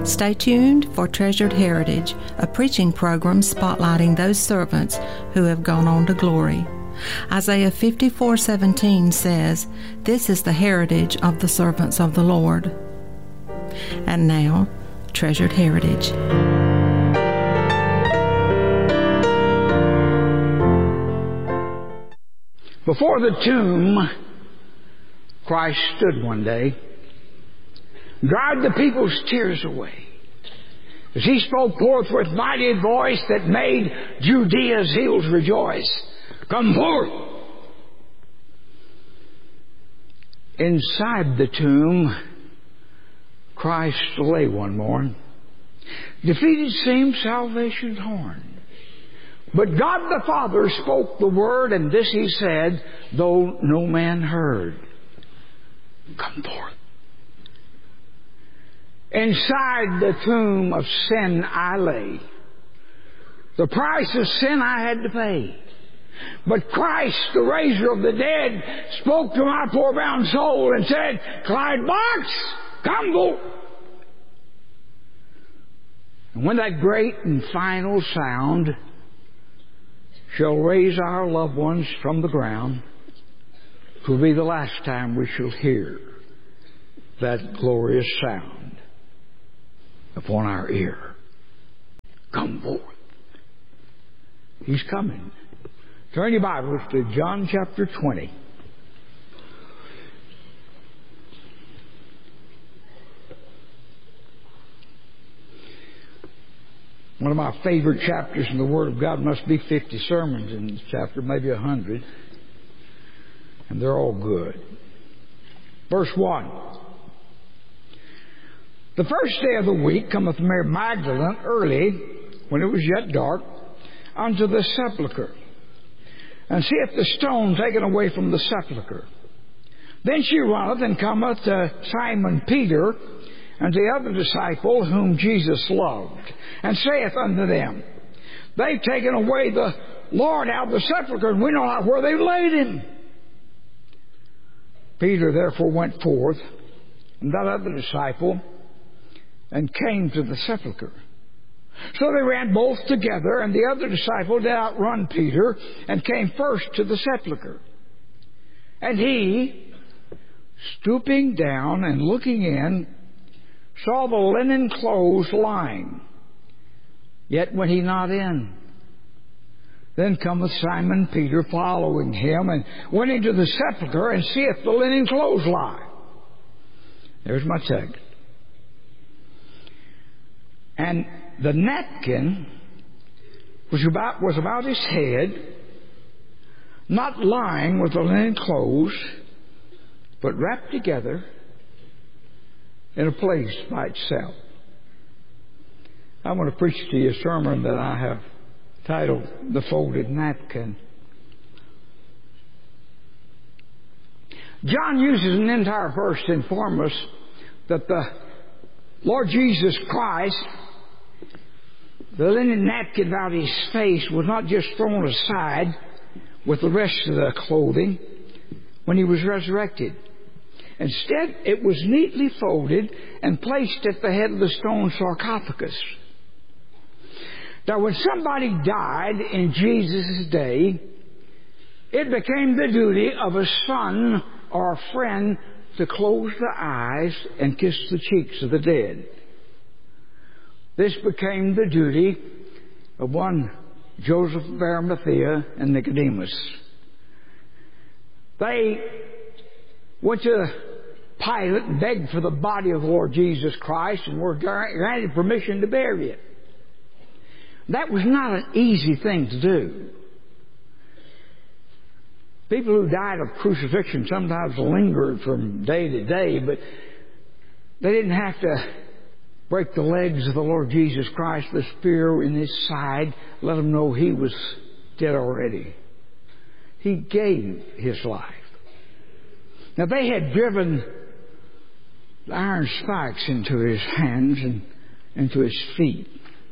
Stay tuned for Treasured Heritage, a preaching program spotlighting those servants who have gone on to glory. Isaiah 54:17 says, "This is the heritage of the servants of the Lord." And now, Treasured Heritage. Before the tomb, Christ stood one day, dried the people's tears away, as he spoke forth with mighty voice that made Judea's hills rejoice. Come forth! Inside the tomb, Christ lay one morn. Defeated seemed salvation's horn. But God the Father spoke the word, and this he said, though no man heard. Come forth. Inside the tomb of sin I lay. The price of sin I had to pay. But Christ, the raiser of the dead, spoke to my poor bound soul and said, Clyde Box, come forth. And when that great and final sound shall raise our loved ones from the ground, 'twill be the last time we shall hear that glorious sound upon our ear. Come forth. He's coming. Turn your Bibles to John chapter 20. One of my favorite chapters in the Word of God. Must be 50 sermons in this chapter, maybe 100. And they're all good. Verse 1. The first day of the week cometh Mary Magdalene early, when it was yet dark, unto the sepulchre, and seeth the stone taken away from the sepulchre. Then she runneth and cometh to Simon Peter, and the other disciple whom Jesus loved, and saith unto them, They've taken away the Lord out of the sepulchre, and we know not where they've laid him. Peter therefore went forth, and that other disciple, and came to the sepulchre. So they ran both together, and the other disciple did outrun Peter, and came first to the sepulchre. And he, stooping down and looking in, saw the linen clothes lying, yet went he not in. Then cometh Simon Peter following him, and went into the sepulchre, and seeth the linen clothes lie. There's my text. And the napkin was about his head, not lying with the linen clothes, but wrapped together in a place by itself. I want to preach to you a sermon that I have titled The Folded Napkin. John uses an entire verse to inform us that the Lord Jesus Christ, the linen napkin about his face, was not just thrown aside with the rest of the clothing when he was resurrected. Instead, it was neatly folded and placed at the head of the stone sarcophagus. Now, when somebody died in Jesus' day, it became the duty of a son or a friend to close the eyes and kiss the cheeks of the dead. This became the duty of one Joseph of Arimathea and Nicodemus. They went to Pilate and begged for the body of the Lord Jesus Christ and were granted permission to bury it. That was not an easy thing to do. People who died of crucifixion sometimes lingered from day to day, but they didn't have to break the legs of the Lord Jesus Christ, the spear in his side, let them know he was dead already. He gave his life. Now, they had driven the iron spikes into his hands and into his feet,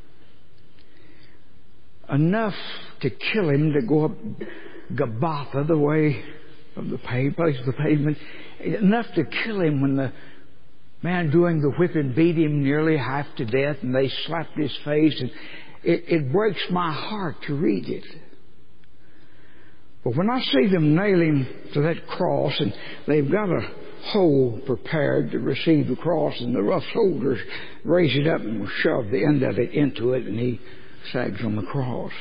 enough to kill him, to go up Gabbatha, the way of the place of the pavement, enough to kill him when the Man doing the whipping beat him nearly half to death, and they slapped his face, and it breaks my heart to read it. But when I see them nail him to that cross, and they've got a hole prepared to receive the cross, and the rough soldiers raise it up and shove the end of it into it, and he sags on the cross.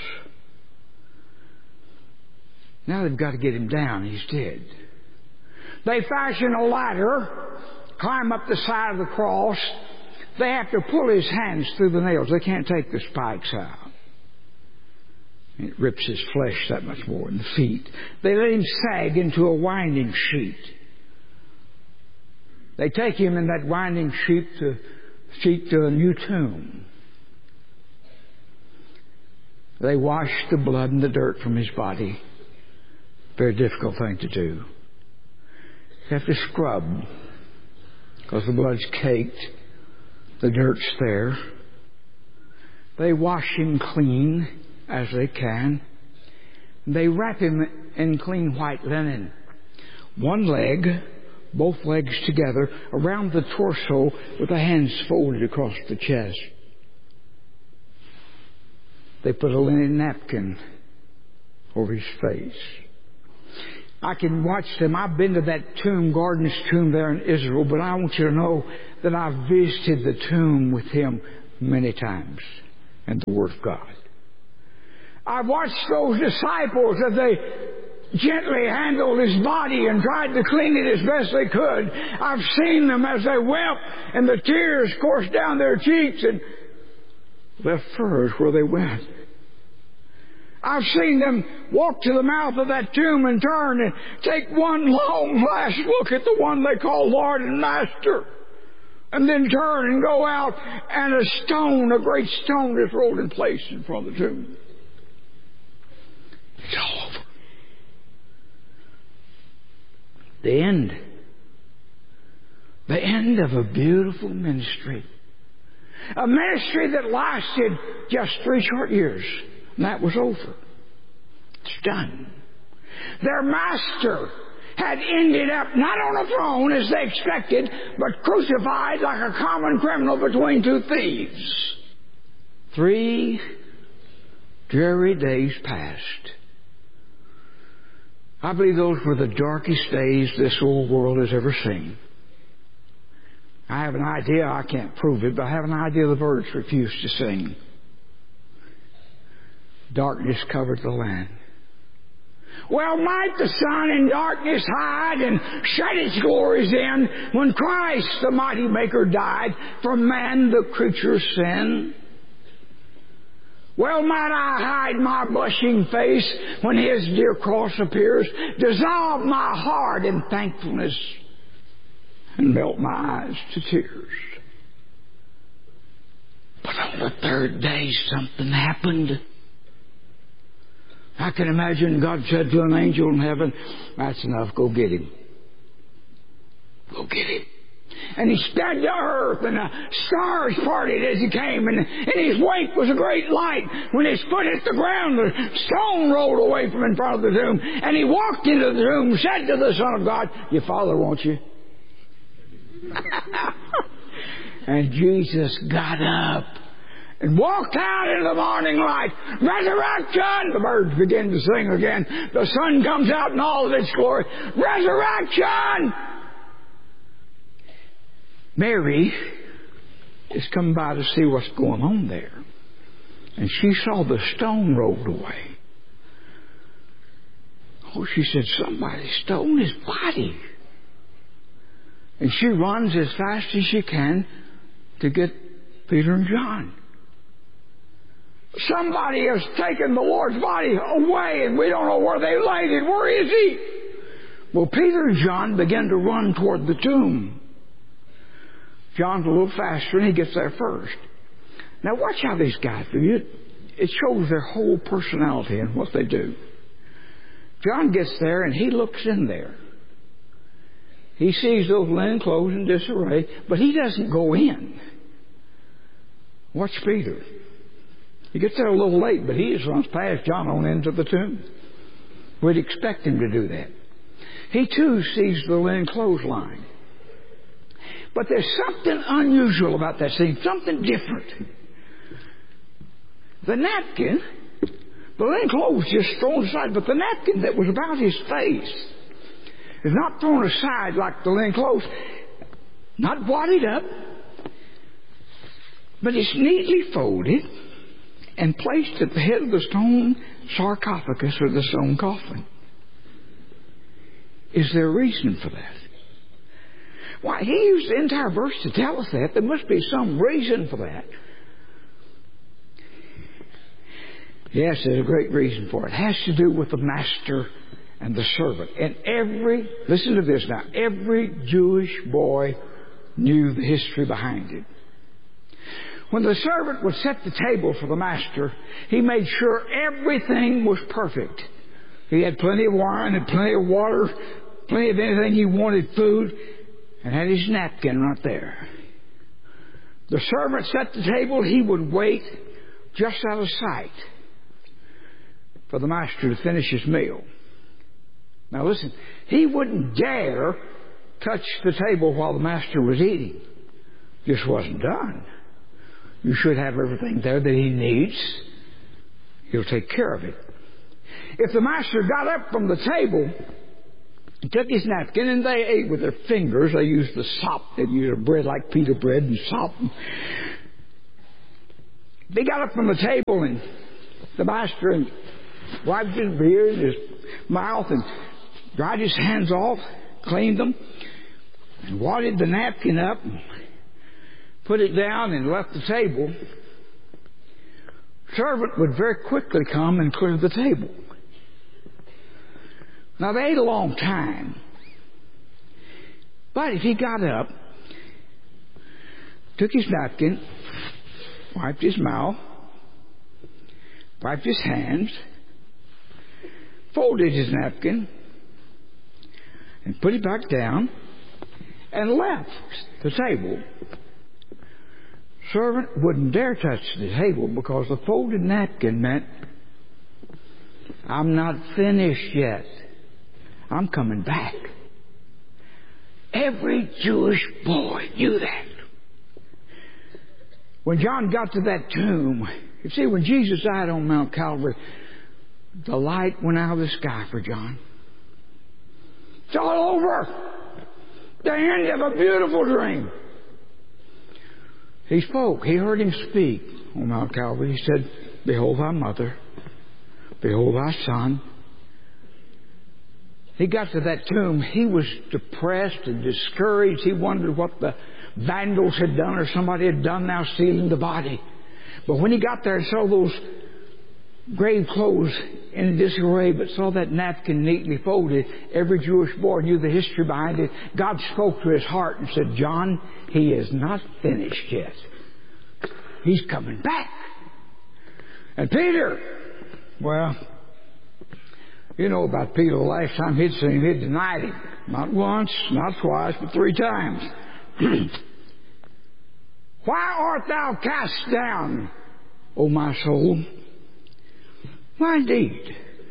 Now they've got to get him down. He's dead. They fashion a ladder, climb up the side of the cross. They have to pull his hands through the nails. They can't take the spikes out. It rips his flesh that much more in the feet. They let him sag into a winding sheet. They take him in that winding sheet to a new tomb. They wash the blood and the dirt from his body. Very difficult thing to do. You have to scrub because the blood's caked. The dirt's there. They wash him clean as they can. They wrap him in clean white linen. One leg, both legs together, around the torso with the hands folded across the chest. They put a linen napkin over his face. I can watch them. I've been to that tomb, Gordon's tomb there in Israel, but I want you to know that I've visited the tomb with him many times in the Word of God. I've watched those disciples as they gently handled his body and tried to clean it as best they could. I've seen them as they wept and the tears coursed down their cheeks and left furrows where they went. I've seen them walk to the mouth of that tomb and turn and take one long last look at the one they call Lord and Master, and then turn and go out, and a great stone is rolled in place in front of the tomb. It's all over. The end. The end of a beautiful ministry. A ministry that lasted just 3 short years. And that was over. It's done. Their master had ended up not on a throne as they expected, but crucified like a common criminal between 2 thieves. 3 dreary days passed. I believe those were the darkest days this old world has ever seen. I have an idea, I can't prove it, but I have an idea the birds refused to sing. Darkness covered the land. Well, might the sun in darkness hide and shut its glories in when Christ, the mighty Maker, died for man, the creature's sin? Well, might I hide my blushing face when His dear cross appears, dissolve my heart in thankfulness, and melt my eyes to tears? But on the 3rd day, something happened. I can imagine God said to an angel in heaven, "That's enough, go get him. Go get him." And he sped to earth, and the stars parted as he came, and in his wake was a great light. When his foot hit the ground, the stone rolled away from in front of the tomb, and he walked into the tomb, said to the Son of God, "Your Father wants you." And Jesus got up and walked out into the morning light. Resurrection! The birds begin to sing again. The sun comes out in all of its glory. Resurrection! Mary is coming by to see what's going on there. And she saw the stone rolled away. Oh, she said, somebody stole his body. And she runs as fast as she can to get Peter and John. Somebody has taken the Lord's body away, and we don't know where they laid it. Where is He? Well, Peter and John began to run toward the tomb. John's a little faster, and he gets there first. Now, watch how these guys do it. It shows their whole personality and what they do. John gets there, and he looks in there. He sees those linen clothes in disarray, but he doesn't go in. Watch Peter. He gets there a little late, but he just runs past John on into the tomb. We'd expect him to do that. He too sees the linen clothesline. But there's something unusual about that scene, something different. The napkin, the linen clothes just thrown aside, but the napkin that was about his face is not thrown aside like the linen clothes, not wadded up, but it's neatly folded and placed at the head of the stone sarcophagus or the stone coffin. Is there a reason for that? Why, he used the entire verse to tell us that. There must be some reason for that. Yes, there's a great reason for it. It has to do with the master and the servant. And listen to this now, every Jewish boy knew the history behind it. When the servant would set the table for the master, he made sure everything was perfect. He had plenty of wine and plenty of water, plenty of anything he wanted, food, and had his napkin right there. The servant set the table, he would wait just out of sight for the master to finish his meal. Now listen, he wouldn't dare touch the table while the master was eating. Just wasn't done. You should have everything there that he needs. He'll take care of it. If the master got up from the table and took his napkin and they ate with their fingers, they used the sop. They'd use a bread like pita bread and sop. They got up from the table and the master and wiped his beard and his mouth and dried his hands off, cleaned them, and wadded the napkin up and put it down and left the table. Servant would very quickly come and clear the table. Now they ate a long time. But if he got up, took his napkin, wiped his mouth, wiped his hands, folded his napkin, and put it back down, and left the table, servant wouldn't dare touch the table because the folded napkin meant, I'm not finished yet. I'm coming back. Every Jewish boy knew that. When John got to that tomb, you see, when Jesus died on Mount Calvary, the light went out of the sky for John. It's all over. The end of a beautiful dream. He spoke. He heard him speak on Mount Calvary. He said, Behold thy mother. Behold thy son. He got to that tomb. He was depressed and discouraged. He wondered what the vandals had done or somebody had done now stealing the body. But when he got there and saw those grave clothes in disarray, but saw that napkin neatly folded, every Jewish boy knew the history behind it. God spoke to his heart and said, John, he is not finished yet. He's coming back. And Peter, well, you know about Peter. The last time he'd seen him, he'd denied him. Not once, not twice, but 3 times. Why art thou cast down, O my soul? Why indeed?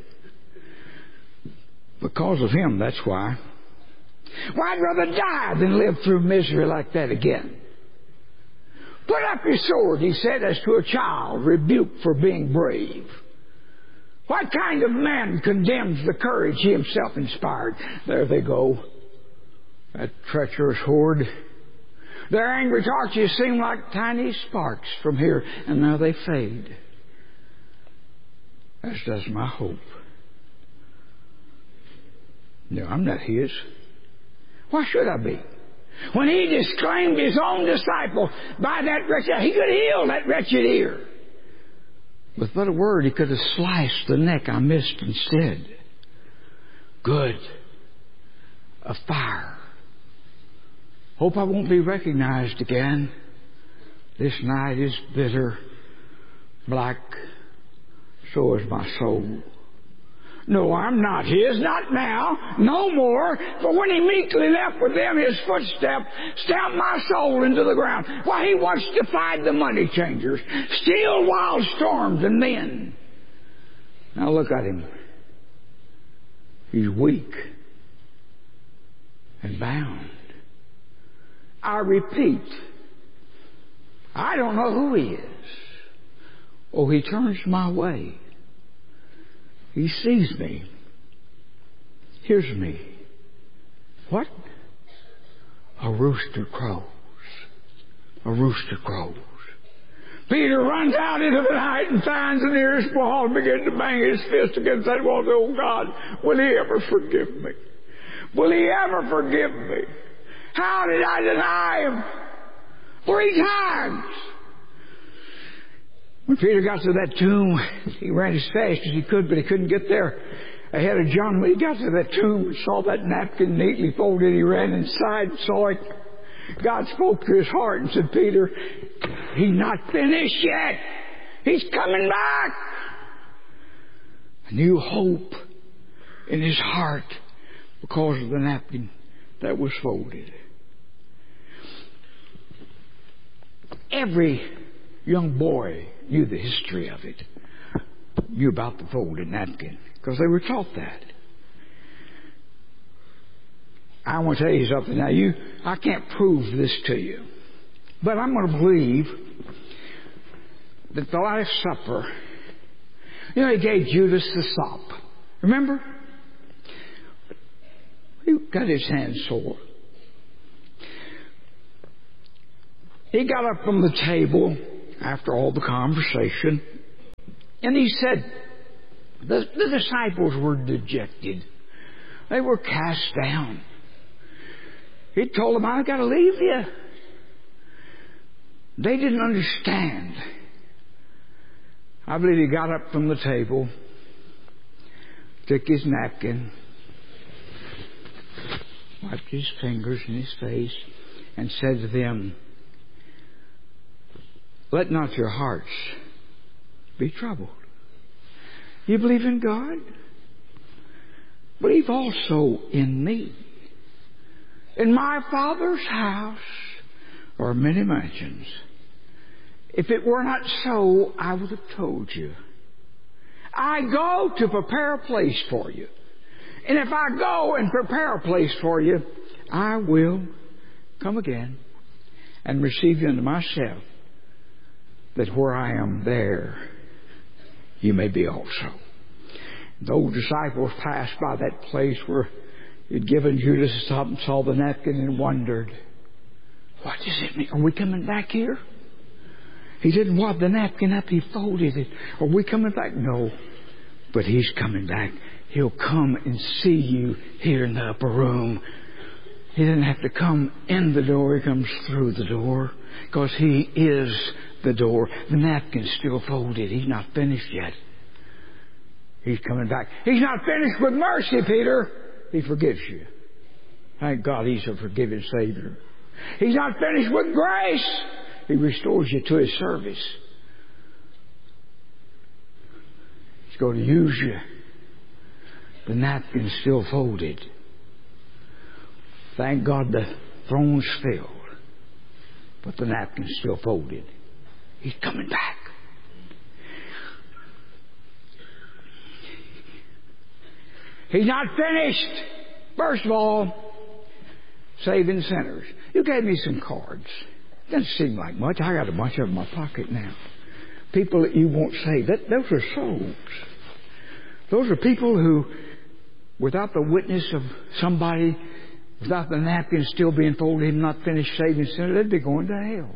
Because of him, that's why. Why, I'd rather die than live through misery like that again. Put up your sword, he said, as to a child rebuked for being brave. What kind of man condemns the courage he himself inspired? There they go, that treacherous horde. Their angry torches seem like tiny sparks from here, and now they fade. As does my hope. No, I'm not his. Why should I be? When he disclaimed his own disciple by that wretched, he could heal that wretched ear. With but a word, he could have sliced the neck I missed instead. Good. A fire. Hope I won't be recognized again. This night is bitter, black. So is my soul. No, I'm not his, not now, no more. For when he meekly left with them, his footstep stamped my soul into the ground. Why, he once defied the money changers, steal wild storms and men. Now look at him. He's weak and bound I repeat, I don't know who he is. Oh, he turns my way. He sees me. Hears me. What? A rooster crows. A rooster crows. Peter runs out into the night and finds the nearest wall and begins to bang his fist against that wall and says, oh God, will he ever forgive me? Will he ever forgive me? How did I deny him? 3 times. When Peter got to that tomb, he ran as fast as he could, but he couldn't get there ahead of John. When he got to that tomb and saw that napkin neatly folded, he ran inside and saw it. God spoke to his heart and said, Peter, he's not finished yet. He's coming back. A new hope in his heart because of the napkin that was folded. Every young boy knew the history of it, knew about the folded napkin, because they were taught that. I want to tell you something. Now, I can't prove this to you, but I'm going to believe that the Last Supper, he gave Judas the sop. Remember? He got his hands sore. He got up from the table after all the conversation, and he said, the disciples were dejected. They were cast down. He told them, I've got to leave you. They didn't understand. I believe he got up from the table, took his napkin, wiped his fingers and his face, and said to them, let not your hearts be troubled. You believe in God? Believe also in me. In my Father's house are many mansions. If it were not so, I would have told you. I go to prepare a place for you. And if I go and prepare a place for you, I will come again and receive you unto myself, that where I am there, you may be also. Those disciples passed by that place where he'd given Judas a sop and saw the napkin and wondered, what does it mean? Are we coming back here? He didn't wad the napkin up, he folded it. Are we coming back? No. But he's coming back. He'll come and see you here in the upper room. He didn't have to come in the door, he comes through the door, because he is the door. The napkin's still folded. He's not finished yet. He's coming back. He's not finished with mercy, Peter. He forgives you. Thank God he's a forgiving Savior. He's not finished with grace. He restores you to his service. He's going to use you. The napkin's still folded. Thank God the throne's filled, but the napkin's still folded. He's coming back. He's not finished. First of all, saving sinners. You gave me some cards. Doesn't seem like much. I got a bunch of them in my pocket now. People that you won't save. Those are souls. Those are people who, without the witness of somebody, without the napkin still being folded, not finished saving sinners, they'd be going to hell.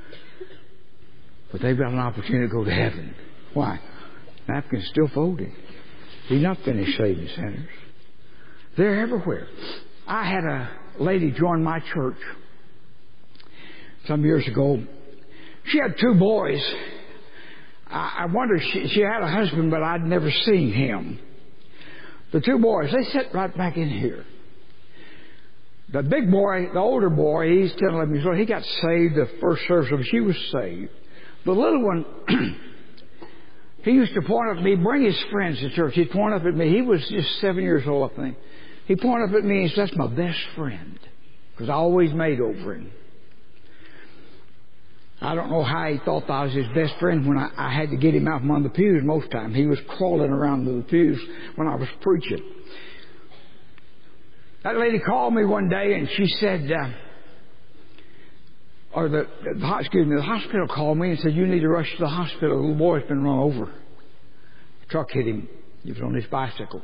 But they've got an opportunity to go to heaven. Why? Napkin's still folded. He's not finished saving sinners. They're everywhere. I had a lady join my church some years ago. She had 2 boys. I wonder, she had a husband, but I'd never seen him. The 2 boys, they sit right back in here. The big boy, the older boy, he's 10, 11 years old. He got saved the first service of she was saved. The little one, he used to point up at me, bring his friends to church. He'd point up at me. He was just 7 years old, I think. He'd point up at me and say, that's my best friend. Because I always made over him. I don't know how he thought I was his best friend when I had to get him out from under the pews most times. He was crawling around the pews when I was preaching. That lady called me one day and she said, the hospital called me and said, you need to rush to the hospital. The little boy's been run over. A truck hit him. He was on his bicycle.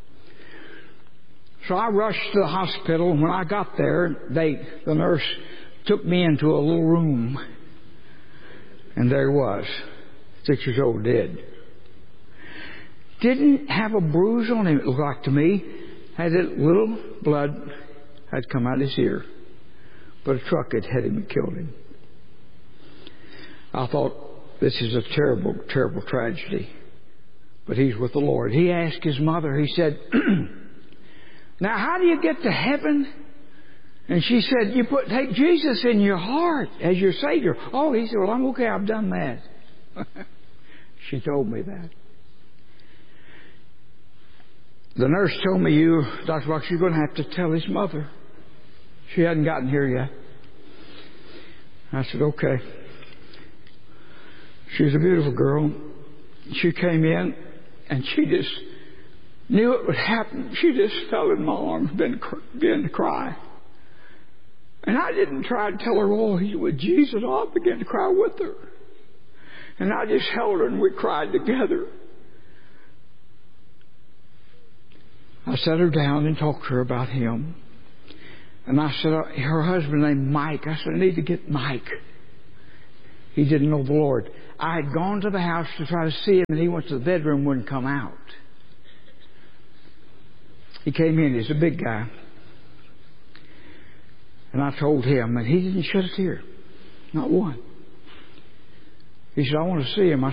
So I rushed to the hospital, and when I got there, the nurse took me into a little room, and there he was, 6 years old, dead. Didn't have a bruise on him, it looked like to me. Had a little blood had come out his ear, but a truck had hit him and killed him. I thought, this is a terrible, terrible tragedy. But he's with the Lord. He asked his mother, he said, now how do you get to heaven? And she said, take Jesus in your heart as your Savior. Oh, he said, well, I'm okay, I've done that. She told me that. The nurse told me, Dr. Box, you're going to have to tell his mother. She hadn't gotten here yet. I said, okay. She was a beautiful girl. She came in, and she just knew it would happen. She just fell in my arms, began to cry. And I didn't try to tell her, oh, he's with Jesus. I began to cry with her. And I just held her, and we cried together. I sat her down and talked to her about him. And I said, her husband named Mike. I said, I need to get Mike. He didn't know the Lord. I had gone to the house to try to see him, and he went to the bedroom, wouldn't come out. He came in. He's a big guy. And I told him, and he didn't shed a tear. Not one. He said, I want to see him.